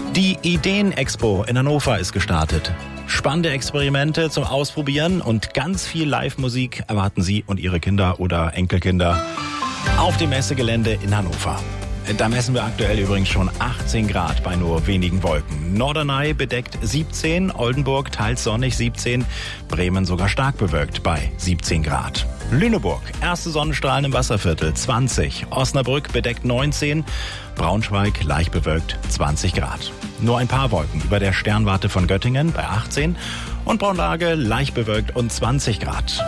Die Ideen-Expo in Hannover ist gestartet. Spannende Experimente zum Ausprobieren und ganz viel Live-Musik erwarten Sie und Ihre Kinder oder Enkelkinder auf dem Messegelände in Hannover. Da messen wir aktuell übrigens schon 18 Grad bei nur wenigen Wolken. Norderney bedeckt 17, Oldenburg teils sonnig 17, Bremen sogar stark bewölkt bei 17 Grad. Lüneburg, erste Sonnenstrahlen im Wasserviertel 20, Osnabrück bedeckt 19, Braunschweig leicht bewölkt 20 Grad. Nur ein paar Wolken über der Sternwarte von Göttingen bei 18 und Braunlage leicht bewölkt und 20 Grad.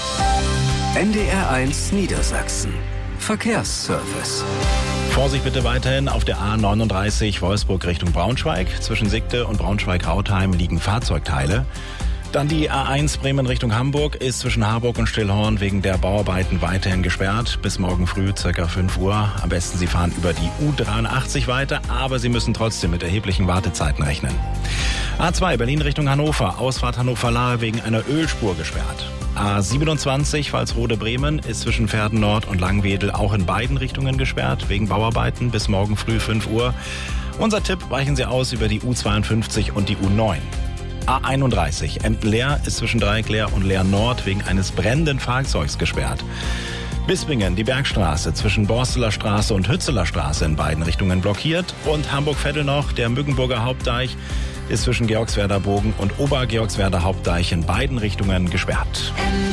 NDR1 Niedersachsen. Verkehrsservice. Vorsicht bitte weiterhin auf der A39 Wolfsburg Richtung Braunschweig. Zwischen Sigte und Braunschweig-Rautheim liegen Fahrzeugteile. Dann die A1 Bremen Richtung Hamburg ist zwischen Harburg und Stillhorn wegen der Bauarbeiten weiterhin gesperrt. Bis morgen früh ca. 5 Uhr. Am besten Sie fahren über die U83 weiter, aber Sie müssen trotzdem mit erheblichen Wartezeiten rechnen. A2 Berlin Richtung Hannover, Ausfahrt Hannover-Lahe wegen einer Ölspur gesperrt. A27 Walsrode-Bremen ist zwischen Verden Nord und Langwedel auch in beiden Richtungen gesperrt, wegen Bauarbeiten bis morgen früh 5 Uhr. Unser Tipp, weichen Sie aus über die U52 und die U9. A31 Emden-Leer ist zwischen Dreieck-Leer und Leer-Nord wegen eines brennenden Fahrzeugs gesperrt. Bispingen, die Bergstraße zwischen Borsteler Straße und Hützeler Straße in beiden Richtungen blockiert. Und Hamburg-Vettel noch, der Mückenburger Hauptdeich ist zwischen Georgswerder Bogen und Obergeorgswerder Hauptdeich in beiden Richtungen gesperrt.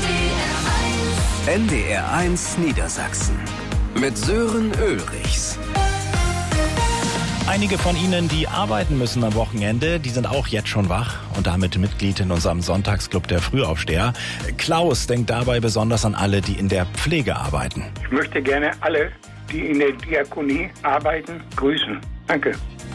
NDR1 Niedersachsen mit Sören Ulrichs. Einige von Ihnen, die arbeiten müssen am Wochenende, die sind auch jetzt schon wach und damit Mitglied in unserem Sonntagsclub der Frühaufsteher. Klaus denkt dabei besonders an alle, die in der Pflege arbeiten. Ich möchte gerne alle, die in der Diakonie arbeiten, grüßen. Danke.